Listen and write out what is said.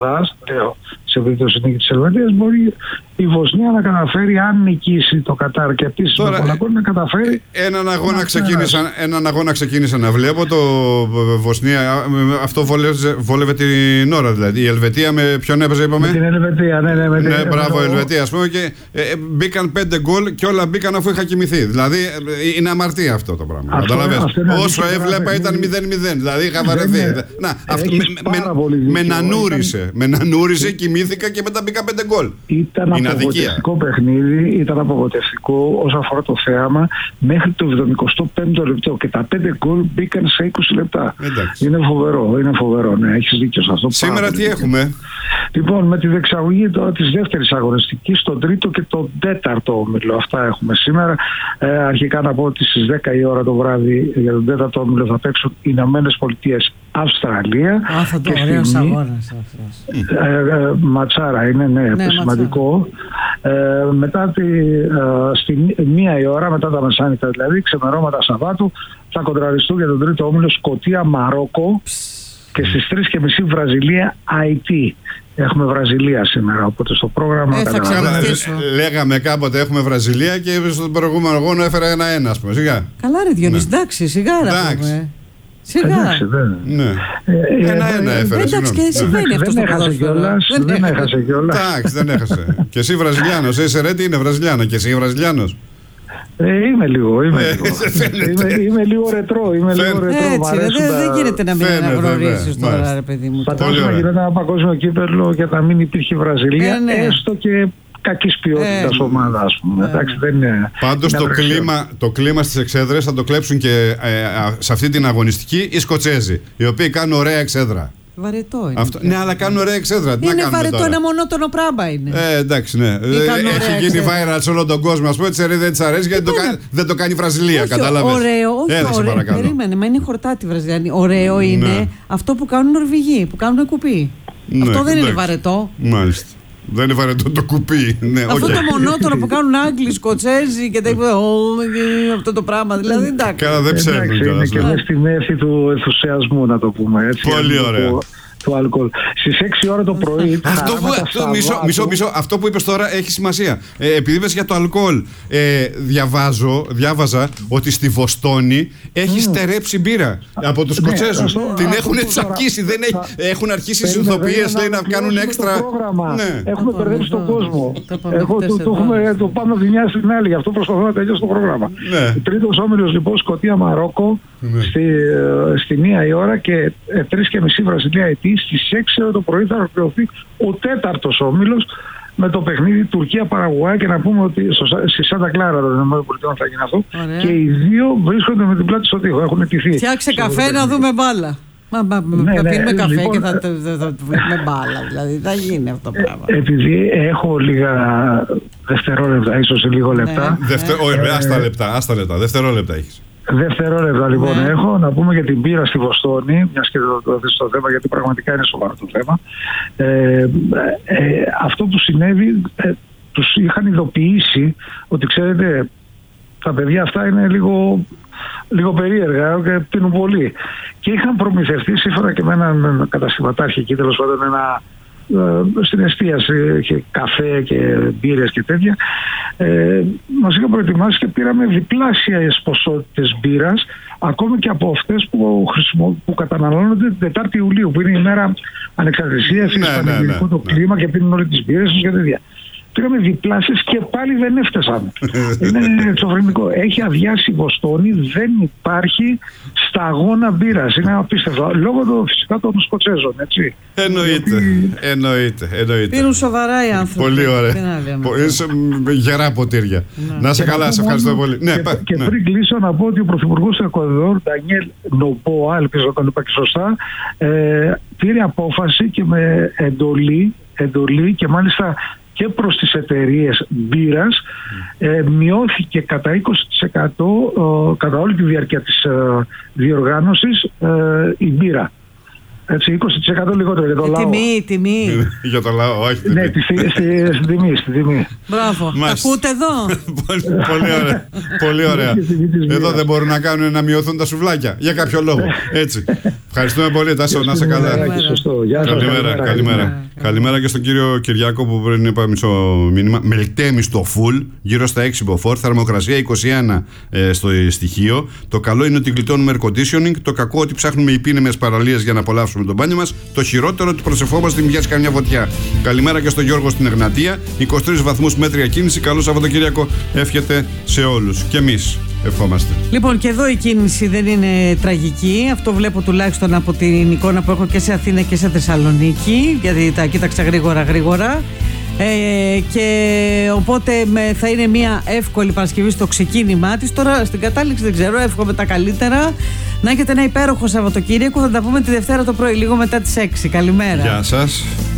σε περίπτωση νίκη της Ελβετίας, μπορεί η Βοσνία να καταφέρει, αν νικήσει το Κατάρ και επίσης με Μονακό, να καταφέρει. Έναν αγώνα ξεκίνησα να βλέπω. Το Βοσνία, αυτό βόλευε την ώρα δηλαδή. Η Ελβετία με ποιον έπαιζε, είπαμε? Με την Ελβετία, ναι, μπράβο, Ελβετία, ας πούμε. Και μπήκαν 5 γκολ και όλα μπήκαν αφού είχα κοιμηθεί. Δηλαδή είναι αμαρτία αυτό το πράγμα. Όσο έβλεπα ήταν 0-0. Δηλαδή είχα βαρεθεί. Με νανούρισε, κοιμήθηκα και μετά μπήκα 5 γκολ. Ήταν απογοητευτικό παιχνίδι, ήταν απογοητευτικό όσον αφορά το θέαμα μέχρι το 75ο λεπτό και τα 5 γκολ μπήκαν σε 20 λεπτά. Εντάξει. Είναι φοβερό, ναι, έχεις δίκιο σε αυτό. Σήμερα τι έχουμε? Λοιπόν, με τη διεξαγωγή της δεύτερης αγωνιστικής, τον τρίτο και τον τέταρτο όμιλο. Αυτά έχουμε σήμερα. Αρχικά να πω ότι στις 10 η ώρα το βράδυ για τον τέταρτο όμιλο θα παίξουν οι Ηνωμένες Πολιτείες Αυστραλία. Θα το ωραίος αγώνας αυτός. Ματσάρα είναι, σημαντικό. Μετά στη 1 η ώρα, μετά τα μεσάνυχτα δηλαδή, ξεμερώματα Σαββάτου, θα κοντραριστούν για τον τρίτο όμιλο Σκωτία-Μαρόκο και στις 3:30 Βραζιλία-Αϊτή. Έχουμε Βραζιλία σήμερα, οπότε στο πρόγραμμα... Λέγαμε κάποτε έχουμε Βραζιλία και στον προηγούμενο αγώνα έφερα 1-1, ας πούμε. Σιγά. Καλά ρε Διονύση, εντάξει, σιγά να πούμε. Σιγά. Ναι. 1-1 έφερε. Εντάξει, και συμβαίνει αυτό στο ποδόσφαιρο. Δεν έχασε κιόλας. Εντάξει, δεν έχασε. Και εσύ Βραζιλιάνος, είσαι ρε, τι είναι Βραζιλιάνο, και εσύ Βραζιλιάνος? Είμαι λίγο ρετρό. Έτσι, δεν γίνεται να μην αναγνωρίσεις τώρα, ρε παιδί μου. Φαντάζομαι γίνεται ένα παγκόσμιο κύπελλο για να μην υπήρχε Βραζιλία, έστω και κακής ποιότητας ομάδα, ας πούμε. Εντάξει, δεν είναι. Πάντως το κλίμα στις εξέδρες θα το κλέψουν και σε αυτή την αγωνιστική οι Σκοτσέζοι, οι οποίοι κάνουν ωραία εξέδρα. Βαρετό είναι. Ναι, αλλά κάνουν ωραία εξέδρα. Είναι βαρετό, ένα μονότονο πράγμα είναι. Εντάξει, ναι. Έχει γίνει viral σε όλο τον κόσμο. Α πούμε, δεν τη αρέσει γιατί δεν το κάνει η Βραζιλία. Κατάλαβες? Ωραίο, περίμενε, μα είναι χορτάτη Βραζιλιάνη. Ωραίο είναι αυτό που κάνουν οι Νορβηγοί, που κάνουν κουπί. Αυτό δεν είναι βαρετό. Μάλιστα. Δεν είναι βαρετό το κουπί. Αυτό το μονότονο που κάνουν Άγγλοι, Σκοτσέζοι και τα υπόλοιπα. Αυτό το πράγμα. Δηλαδή εντάξει. Καλά, δεν ψάχνουν. Είναι και μέσα στη μέση του ενθουσιασμού, να το πούμε έτσι. Πολύ ωραία. Του αλκοόλ. Στις 6 ώρα το πρωί. Αυτό που είπες τώρα έχει σημασία. Επειδή είπες για το αλκοόλ, διάβαζα ότι στη Βοστόνη έχει στερέψει μπύρα από τους Σκοτσέζους. Την έχουν τσακίσει. Έχουν αρχίσει οι συνθοποιίες να κάνουν έξτρα. Έχουμε μπερδέψει τον κόσμο. Το πάμε από τη μια στην άλλη. Γι' αυτό προσπαθώ να τελειώσω το πρόγραμμα. Τρίτος όμιλος λοιπόν Σκωτία-Μαρόκο στη 1 η ώρα και 3:30 Βραζιλία-Αιτή. Στις 6 το πρωί θα ολοκληρωθεί ο τέταρτος όμιλος με το παιχνίδι Τουρκία-Παραγουάη, και να πούμε ότι στη Σάντα Κλάρα των ΗΠΑ θα γίνει αυτό. Ωραία. Και οι δύο βρίσκονται με την πλάτη στο τοίχο. Έχουν ετηθεί. Φτιάξε καφέ να δούμε μπάλα. Θα πίνουμε καφέ λοιπόν, και θα βλέπουμε μπάλα. Δηλαδή θα γίνει αυτό το πράγμα. Επειδή έχω λίγα δευτερόλεπτα, ίσως λίγο λεπτά. Άστα λεπτά. Δευτερόλεπτα έχεις. Δευτερόλεπτα λοιπόν έχω να πούμε για την πύρα στη Βοστόνη, μιας και το θες το θέμα, γιατί πραγματικά είναι σοβαρό το θέμα. Αυτό που συνέβη, τους είχαν ειδοποιήσει ότι ξέρετε τα παιδιά αυτά είναι λίγο περίεργα και πίνουν πολύ. Και είχαν προμηθευτεί σύμφωνα και με έναν καταστηματάρχη εκεί, τέλος πάντων στην εστίαση, είχε καφέ και μπύρες και τέτοια. Μας είχαν προετοιμάσει και πήραμε διπλάσιες ποσότητες μπύρας, ακόμη και από αυτές που καταναλώνονται την 4η Ιουλίου, που είναι η μέρα ανεξαρτησίας, πανηγυρικό το κλίμα και πίνουν όλοι τις μπύρες τους και τέτοια. Πήραμε διπλάσεις και πάλι δεν έφτασαν. Είναι εξωφρενικό. Έχει αδειάσει η Βοστόνη, δεν υπάρχει σταγόνα μπύρας. Είναι απίστευτο. Λόγω φυσικά των Σκοτσέζων, έτσι. Εννοείται. Πίνουν σοβαρά οι άνθρωποι. Πολύ ωραία. Γερά ποτήρια. Να είσαι καλά, σε ευχαριστώ πολύ. Και πριν κλείσω να πω ότι ο Πρωθυπουργός του Εκουαδόρ, Ντανιέλ Νομπόα, ελπίζω να το είπα και σωστά, πήρε απόφαση και με εντολή και μάλιστα και προς τις εταιρείες μπύρας, μειώθηκε κατά 20% κατά όλη τη διάρκεια της διοργάνωσης η μπύρα. Έτσι, 20% λιγότερο για το λαό. Τιμή. Για το λαό, όχι. Ναι, στην τιμή. Μπράβο. Τα ακούτε εδώ. Πολύ ωραία. Εδώ δεν μπορούν να μειωθούν τα σουβλάκια. Για κάποιο λόγο. Έτσι. Ευχαριστούμε πολύ, Τάσο. Να είσαι καλά. Καλημέρα και στον κύριο Κυριάκο που πριν είπα μισό μήνυμα. Μελτέμι στο full, γύρω στα 6 μποφόρ. Θερμοκρασία 21 στο στοιχείο. Το καλό είναι ότι γλιτώνουμε air conditioning. Το κακό ότι ψάχνουμε υπήνεμες παραλίες για να απολαύσουμε τον μπάνιο μας. Το χειρότερο ότι προσευχόμαστε μην πιάσει καμιά φωτιά. Καλημέρα και στον Γιώργο στην Εγνατία. 23 βαθμούς μέτρια κίνηση. Καλό Σαββατοκύριακο εύχεται σε όλους. Και εμείς ευχόμαστε. Λοιπόν, και εδώ η κίνηση δεν είναι τραγική. Αυτό βλέπω τουλάχιστον από την εικόνα που έχω και σε Αθήνα και σε Θεσσαλονίκη. Γιατί τα κοίταξα γρήγορα. Και οπότε θα είναι μια εύκολη Παρασκευή στο ξεκίνημά της. Τώρα στην κατάληξη δεν ξέρω, εύχομαι τα καλύτερα. Να έχετε ένα υπέροχο Σαββατοκύριακο. Θα τα πούμε τη Δευτέρα το πρωί, λίγο μετά τις 6. Καλημέρα. Γεια σας.